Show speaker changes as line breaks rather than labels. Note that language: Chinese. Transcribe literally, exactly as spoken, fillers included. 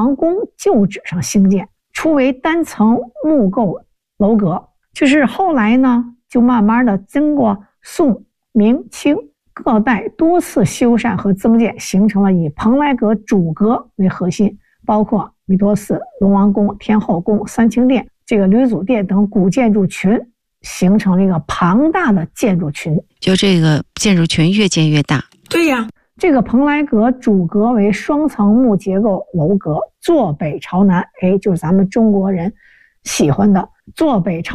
王宫旧址上兴建，初为单层木构楼阁，就是后来呢就慢慢的经过宋、明、清各代多次修缮和增建，形成了以蓬莱阁主阁为核心，包括弥陀寺、龙王宫、天后宫、三清殿、这个吕祖殿等古建筑群，形成了一个庞大的建筑群。
就这个建筑群越建越大。
对呀，这个蓬莱阁主阁为双层木结构楼阁，坐北朝南，哎，就是咱们中国人喜欢的坐北朝